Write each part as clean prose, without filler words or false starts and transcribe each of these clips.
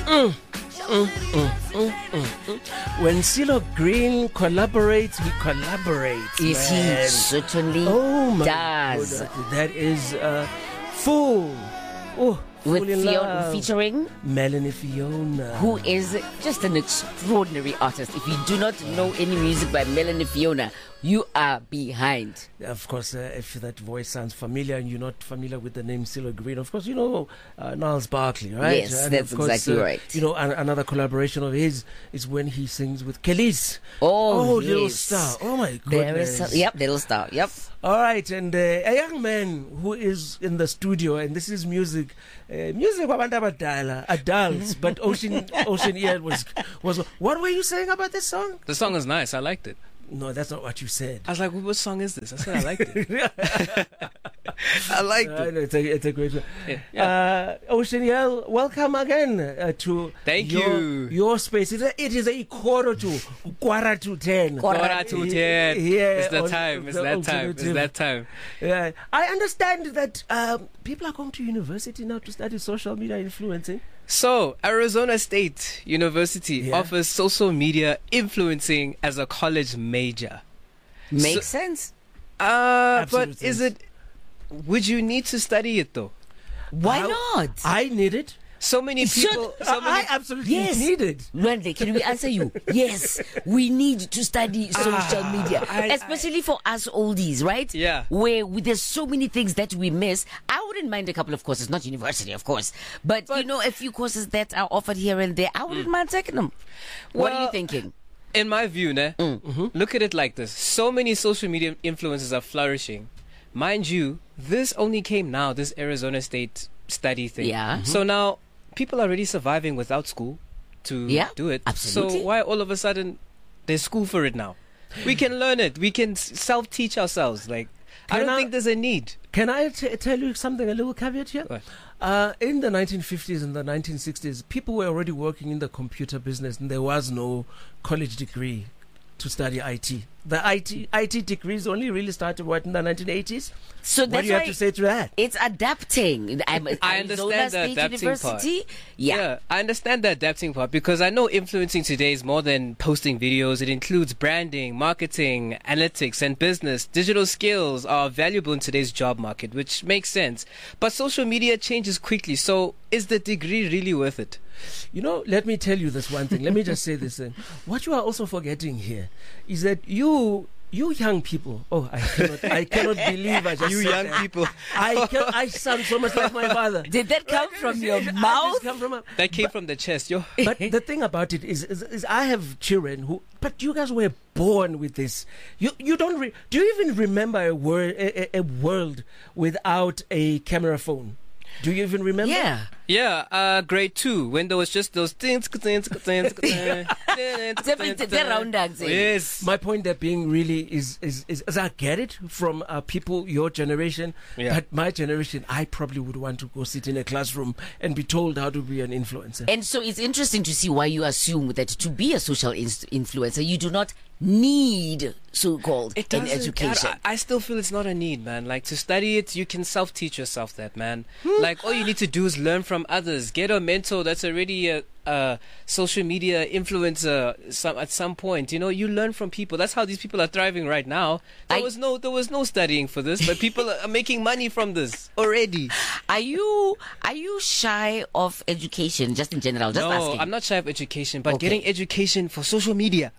When CeeLo Green collaborates, he collaborates. Yes, he certainly does. God. That is Fool. Oh, With Fool in Love. featuring Melanie Fiona. who is just an extraordinary artist. If you do not know any music by Melanie Fiona, you are behind. Of course, if that voice sounds familiar and you're not familiar with the name CeeLo Green, of course, you know Niles Barkley, right? Yes, and that's of course, exactly right. You know, another collaboration of his is when he sings with Khalees. Oh, Little yes. Star. Oh, my There is goodness. Little Star. Yep. All right, and a young man who is in the studio, and this is music wabantu abadala, adults, but Ocean Ear was. What were you saying about this song? The song is nice. I liked it. No, that's not what you said. I was like, what song is this? I said I liked it. I liked it. No, it's a great one. Yeah. Ocean Ear, welcome again to Thank you. Your space. It is a quarter to 10. Quarter to 10. Yeah, It's the time. It's the that time. alternative. It's that time. Yeah. I understand that people are going to university now to study social media influencing. So, Arizona State University offers social media influencing as a college major. Makes sense. But Absolute is sense. it? Would you need to study it though? Why not? I need it. So many people. I absolutely Yes. need it. Randy, can we answer you? Yes, we need to study social media, especially for us oldies, right? Yeah. Where there's so many things that we miss. I wouldn't mind a couple of courses, not university, of course, but you know, a few courses that are offered here and there. I wouldn't mind taking them. What are you Well, thinking? In my view, look at it like this. So many social media influencers are flourishing. Mind you, this only came now, this Arizona State study thing. Yeah. So now people are already surviving without school to do it. Absolutely. So why all of a sudden there's school for it now? We can learn it. We can self-teach ourselves. Like, I don't think there's a need. Can I tell you something, a little caveat here? What? In the 1950s and the 1960s, people were already working in the computer business, and there was no college degree to study IT. The IT degrees only really started in the 1980s. So What that's do you have why to say to that? it's adapting. I Arizona understand the State adapting University. part. Yeah. I understand the adapting part because I know influencing today is more than posting videos. It includes branding, marketing, analytics, and business. Digital skills are valuable in today's job market, which makes sense. But social media changes quickly, so is the degree really worth it? You know, let me tell you this one thing. Let me just say this thing. What you are also forgetting here is that you young people. Oh, I cannot believe I just You said young that. people. I sound so much like my father. Did that come from your It mouth? just come from That came from the chest, yo. But the thing about it is I have children who, but you guys were born with this. You don't. Do you even remember a world without a camera phone? Do you even remember? Yeah. Yeah, grade 2, when there was just those things. Yes. My point there being really is I get it from people your generation, but my generation, I probably would want to go sit in a classroom and be told how to be an influencer. And so it's interesting to see why you assume that to be a social influencer, you do not need so-called an doesn't- education. I still feel it's not a need, man. Like, to study it, you can self-teach yourself that, man. Like, all you need to do is learn from others. Get a mentor that's already a social media influencer at some point. You know, you learn from people. That's how these people are thriving right now. There was no studying for this, but people are making money from this already. Are you shy of education, just in general? Just No, asking. I'm not shy of education, but Okay. getting education for social media.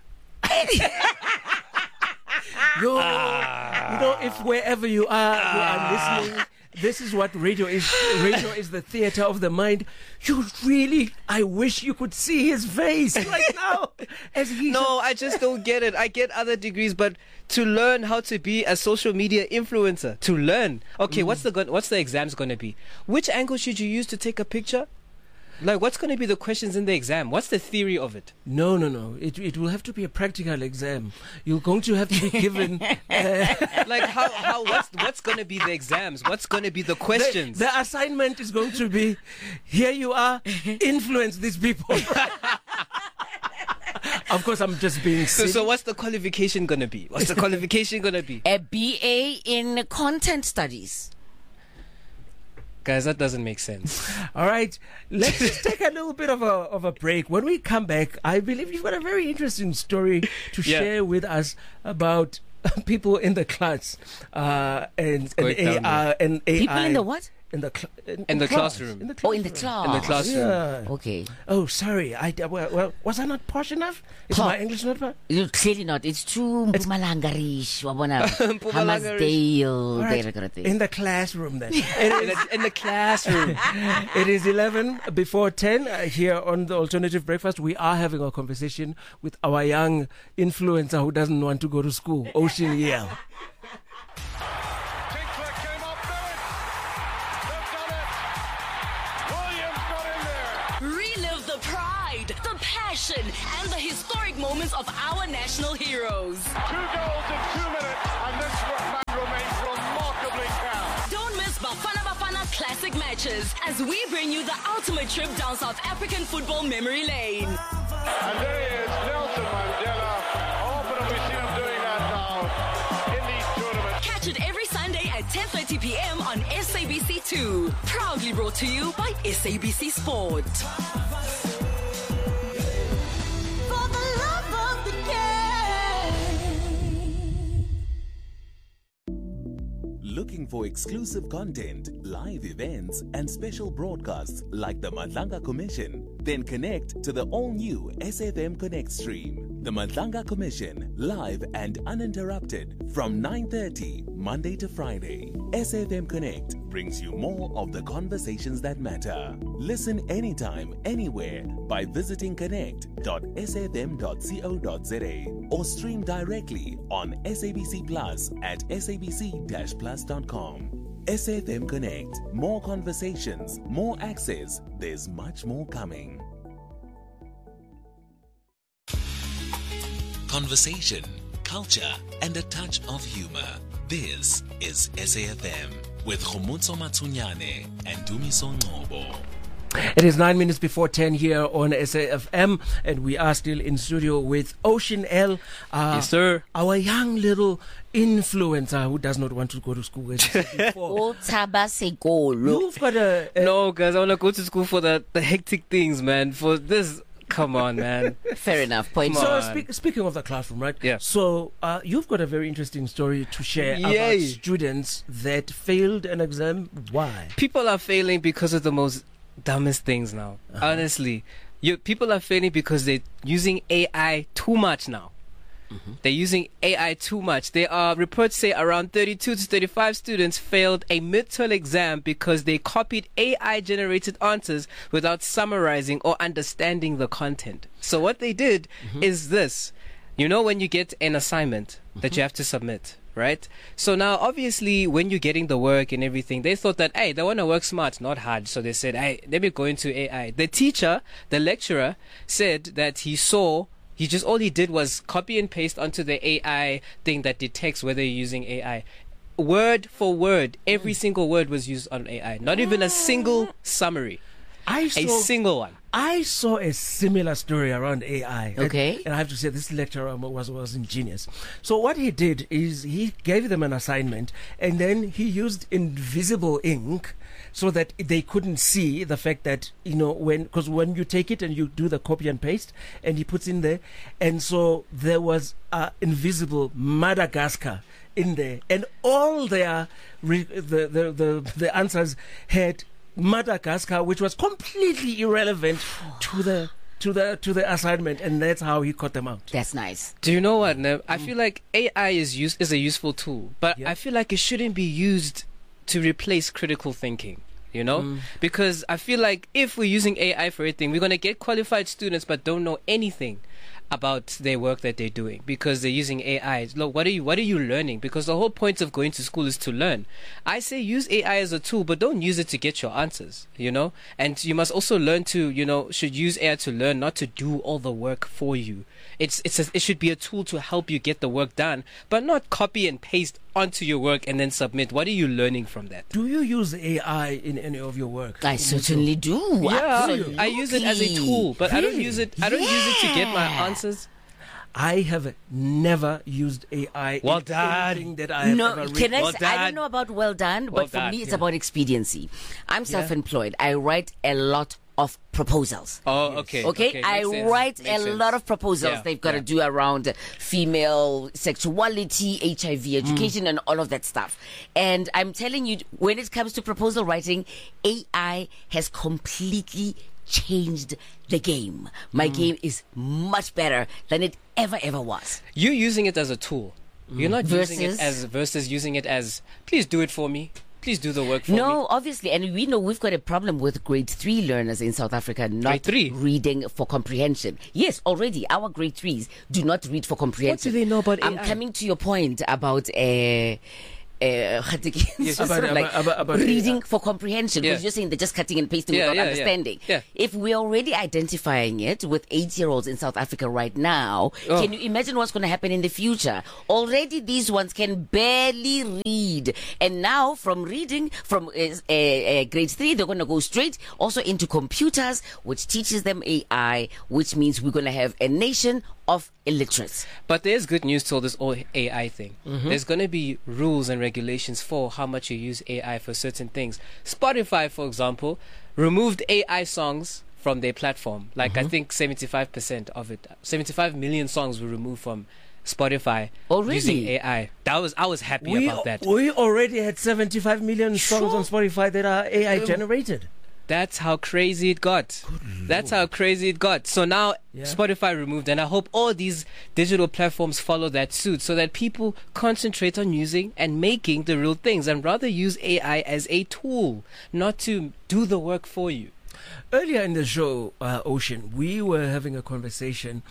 You know, if wherever you are listening, this is what radio is. Radio is the theater of the mind. I wish you could see his face right now. As he No, I just don't get it. I get other degrees, but to learn how to be a social media influencer, to learn. Okay, what's the exams going to be? Which angle should you use to take a picture? Like, what's going to be the questions in the exam? What's the theory of it? No. It will have to be a practical exam. You're going to have to be given. Like, what's going to be the exams? What's going to be the questions? The assignment is going to be, here you are, influence these people. Of course, I'm just being silly. So what's the qualification going to be? What's the qualification going to be? A BA in content studies. Guys, that doesn't make sense. All right, let's just take a little bit of a break. When we come back, I believe you've got a very interesting story to share with us about people in the class and AI. People in the what? In the classroom. In the class. In the classroom. Yeah. Okay. Oh, sorry. Well, was I not posh enough? Is my English not posh? Clearly not. It's too Mpumalanga-ish. Hammersdale. Right. In the classroom then. In the classroom. It is 11 before 10 here on the Alternative Breakfast. We are having a conversation with our young influencer who doesn't want to go to school, Ocean Yell. And the historic moments of our national heroes. 2 goals in 2 minutes, and this man remains remarkably calm. Don't miss Bafana Bafana classic matches as we bring you the ultimate trip down South African football memory lane. And there he is, Nelson Mandela. How often have we seen him doing that now in these tournaments? Catch it every Sunday at 10:30 p.m. on SABC2. Proudly brought to you by SABC Sport. Looking for exclusive content, live events, and special broadcasts like the Madlanga Commission? Then connect to the all-new SFM Connect stream. The Madlanga Commission, live and uninterrupted from 9:30 Monday to Friday. SFM Connect brings you more of the conversations that matter. Listen anytime, anywhere by visiting connect.sfm.co.za or stream directly on SABC Plus at sabc-plus.com. SFM Connect. More conversations, more access. There's much more coming. Conversation, culture, and a touch of humor. This is SAFM with Khomotso Matsunyane and Dumiso Ngcobo. It is 9 minutes before 10 here on SAFM, and we are still in studio with Ocean L. Yes, sir. Our young little influencer who does not want to go to school. As you said before. You've got a No, guys, I want to go to school for the hectic things, man. For this, come on, man. Fair enough. Point. So speaking of the classroom, right? Yeah. So you've got a very interesting story to share about students that failed an exam. Why? People are failing because of the most dumbest things now. Honestly, people are failing because they're using AI too much now. They're using AI too much. There are reports say around 32 to 35 students failed a midterm exam because they copied AI generated answers without summarizing or understanding the content. So what they did is this. You know, when you get an assignment that you have to submit, right? So now, obviously, when you're getting the work and everything, they thought that, hey, they want to work smart, not hard. So they said, hey, let me go into AI. The teacher, the lecturer, said that all he did was copy and paste onto the AI thing that detects whether you're using AI. Word for word, every single word was used on AI. Not even a single summary. A single one. I saw a similar story around AI. Okay. And I have to say, this lecturer was ingenious. So what he did is he gave them an assignment, and then he used invisible ink so that they couldn't see the fact that, because when you take it and you do the copy and paste, and he puts in there, and so there was invisible Madagascar in there, and all their the answers had Madagascar, which was completely irrelevant to the assignment, and that's how he caught them out. That's nice. Do you know what, Neb? I feel like AI is a useful tool, but I feel like it shouldn't be used to replace critical thinking. Because I feel like if we're using AI for everything, we're going to get qualified students but don't know anything about their work that they're doing because they're using AI. Look, what are you learning? Because the whole point of going to school is to learn. I say use AI as a tool, but don't use it to get your answers, And you must also learn to, should use AI to learn, not to do all the work for you. It should be a tool to help you get the work done, but not copy and paste onto your work and then submit. What are you learning from that? Do you use AI in any of your work? I certainly do. Yeah, Absolutely. I use it as a tool, but I don't use it. I don't use it to get my answers. I have never used AI Well in done. anything that I have No, ever read. can I Well say, I done. don't know about well done, Well but for done, me, it's yeah. about expediency. I'm self-employed. I write a lot of proposals. Oh, okay. Okay, I makes sense, write makes a sense. lot of proposals Yeah, they've got to yeah. do around female sexuality, HIV education, and all of that stuff. And I'm telling you, when it comes to proposal writing, AI has completely changed the game. My game is much better than it ever was. You're using it as a tool. You're not using it Versus- as versus using it as, please do it for me. Please do the work for me. No, obviously, and we know we've got a problem with grade 3 learners in South Africa not Grade 3? reading for comprehension. Yes, already our grade 3s do not read for comprehension. they know about I'm AI? coming to your point about About reading AI. for comprehension, because Yeah. you're saying they're just cutting and pasting Yeah, without yeah, yeah. understanding. Yeah. If we're already identifying it with 8-year-olds in South Africa right now, Oh. can you imagine what's going to happen in the future? Already these ones can barely read. And now from reading, from grade 3, they're going to go straight also into computers, which teaches them AI, which means we're going to have a nation of illiterates. But there's good news to all this whole AI thing. There's going to be rules and regulations for how much you use AI for certain things. Spotify, for example, removed AI songs from their platform. Like I think 75% of it, 75 million songs were removed from Spotify Already? using AI. I was happy about that. We already had 75 million songs on Spotify that are AI generated. That's how crazy it got. That's how crazy it got. So now Yeah. Spotify removed, and I hope all these digital platforms follow that suit so that people concentrate on using and making the real things and rather use AI as a tool, not to do the work for you. Earlier in the show, Ocean, we were having a conversation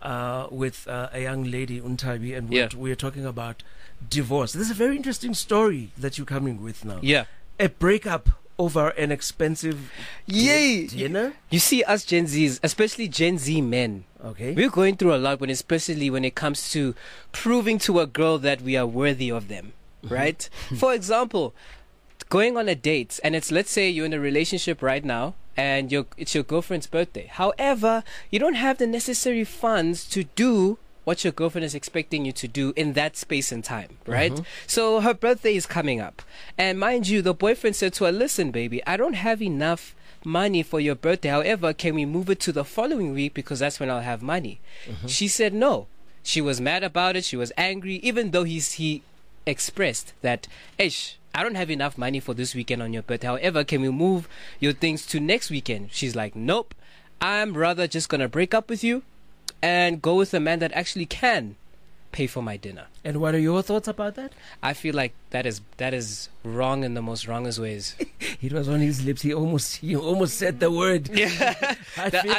with a young lady, Untabi, and Yeah. we were talking about divorce. This is a very interesting story that you're coming with now. Yeah. A breakup over an expensive Yay! dinner. You see, us Gen Zs, especially Gen Z men, Okay. we're going through a lot, especially when it comes to proving to a girl that we are worthy of them, right? For example, going on a date, and let's say you're in a relationship right now, and it's your girlfriend's birthday. However, you don't have the necessary funds to do what your girlfriend is expecting you to do in that space and time, right? So her birthday is coming up. And mind you, the boyfriend said to her, listen, baby, I don't have enough money for your birthday. However, can we move it to the following week because that's when I'll have money? She said no. She was mad about it. She was angry, even though he expressed that, Ish, I don't have enough money for this weekend on your birthday. However, can we move your things to next weekend? She's like, nope. I'm rather just going to break up with you and go with a man that actually can pay for my dinner. And what are your thoughts about that? I feel like that is wrong in the most wrongest ways. It was on his lips. He almost said the word. I feel-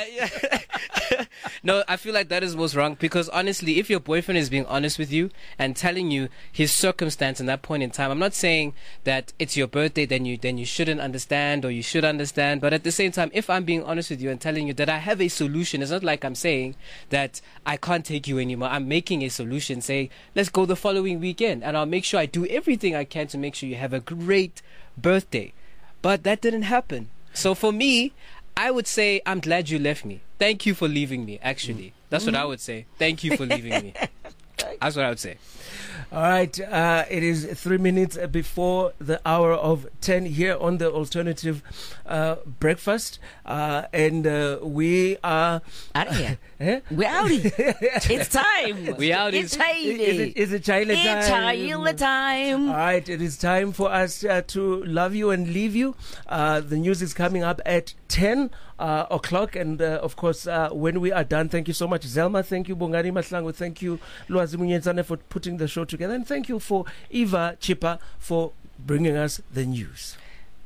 No, I feel like that is most wrong because honestly, if your boyfriend is being honest with you and telling you his circumstance in that point in time, I'm not saying that it's your birthday, then you shouldn't understand or you should understand. But at the same time, if I'm being honest with you and telling you that I have a solution, it's not like I'm saying that I can't take you anymore. I'm making a solution, saying let's go the following weekend, and I'll make sure I do everything I can to make sure you have a great birthday. But that didn't happen. So for me, I would say I'm glad you left me. Thank you for leaving me, actually. That's what I would say. Thank you for leaving me. That's what I would say. All right, it is 3 minutes before the hour of 10 here on the Alternative Breakfast, and we are Out of here. Eh? We're out. It's time. We out. It's time. Is it Chile It's time? time. All right, it is time for us to love you and leave you. The news is coming up at 10 o'clock, and of course, when we are done, thank you so much, Zelma. Thank you, Bongani Mahlangu. Thank you, Lwazi Munyenzane, for putting the show together, and thank you for Eva Chipa for bringing us the news.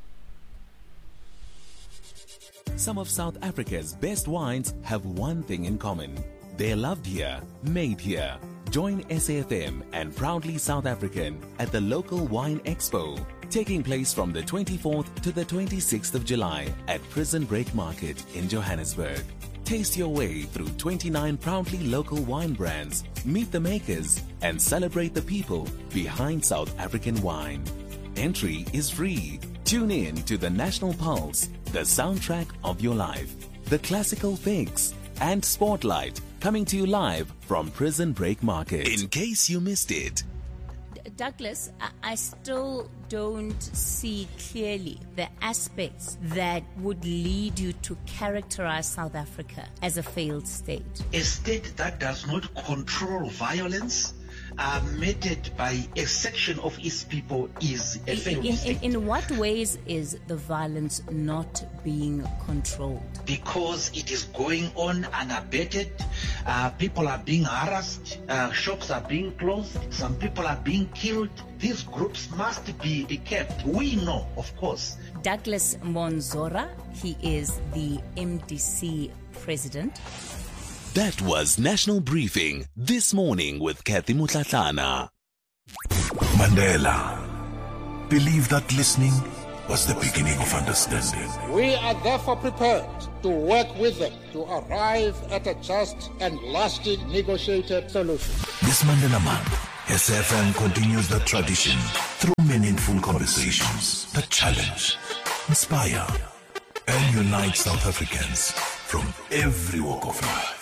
Some of South Africa's best wines have one thing in common. They're loved here, made here. Join SAFM and Proudly South African at the local Wine Expo, taking place from the 24th to the 26th of July at Prison Break Market in Johannesburg. Taste your way through 29 proudly local wine brands, meet the makers, and celebrate the people behind South African wine. Entry is free. Tune in to the National Pulse, the soundtrack of your life, the Classical Fix, and Spotlight coming to you live from Prison Break Market. In case you missed it. Douglas, I still don't see clearly the aspects that would lead you to characterize South Africa as a failed state. A state that does not control violence, meted by a section of its people, is a failed state. In what ways is the violence not being controlled? Because it is going on unabated. People are being harassed. Shops are being closed. Some people are being killed. These groups must be kept. We know, of course. Douglas Monzora, he is the MDC president. That was National Briefing this morning with Kathy Mutlatlana. Mandela believed that listening was the beginning of understanding. We are therefore prepared to work with them to arrive at a just and lasting negotiated solution. This Mandela month, SFM continues the tradition through meaningful conversations that challenge, inspire, and unite South Africans from every walk of life.